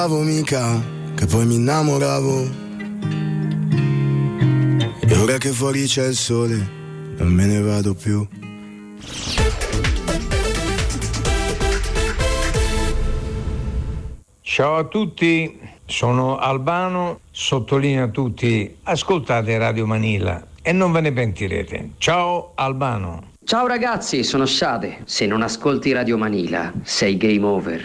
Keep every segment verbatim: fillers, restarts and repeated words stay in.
mica, che poi mi innamoravo. E ora che fuori c'è il sole, non me ne vado più. Ciao a tutti, sono Albano, sottolineo a tutti, ascoltate Radio Manila e non ve ne pentirete. Ciao Albano. Ciao ragazzi, sono Sade. Se non ascolti Radio Manila, sei game over.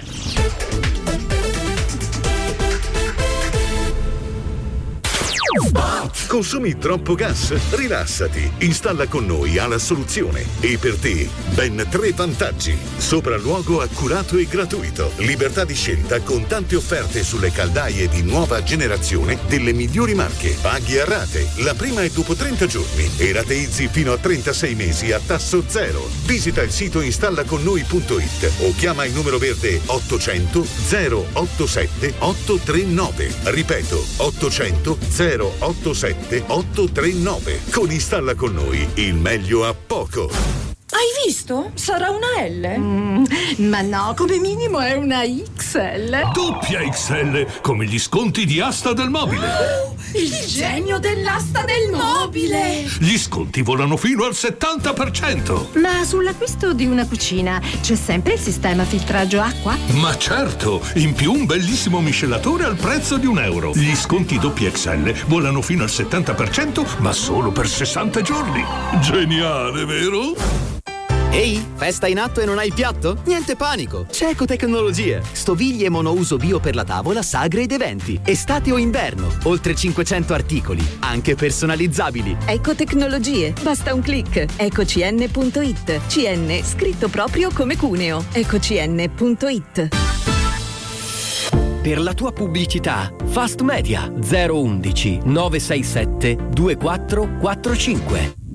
Consumi troppo gas? Rilassati. Installa con noi ha la soluzione. E per te, ben tre vantaggi. Sopralluogo accurato e gratuito. Libertà di scelta con tante offerte sulle caldaie di nuova generazione delle migliori marche. Paghi a rate. La prima è dopo trenta giorni e rateizzi fino a trentasei mesi a tasso zero. Visita il sito installaconnoi punto it o chiama il numero verde ottocento zero ottantasette ottocentonovantanove. Ripeto, ottocento zero ottantasette ottocentonovantanove. Con Installa con noi il meglio a poco. Hai visto? Sarà una L? Mm, ma no, come minimo è una X L. Doppia X L, come gli sconti di Asta del Mobile. Oh, il genio dell'asta del mobile. Gli sconti volano fino al settanta per cento. Ma sull'acquisto di una cucina c'è sempre il sistema filtraggio acqua? Ma certo, in più un bellissimo miscelatore al prezzo di un euro. Gli sconti doppia X L volano fino al settanta per cento, ma solo per sessanta giorni. Geniale, vero? Ehi, festa in atto e non hai il piatto? Niente panico, c'è Ecotecnologie. Stoviglie monouso bio per la tavola, sagre ed eventi. Estate o inverno, oltre cinquecento articoli, anche personalizzabili. Ecotecnologie, basta un click. ecocn punto it. C N scritto proprio come Cuneo. ecocn punto it. Per la tua pubblicità, Fast Media zero uno uno nove sei sette due quattro quattro cinque.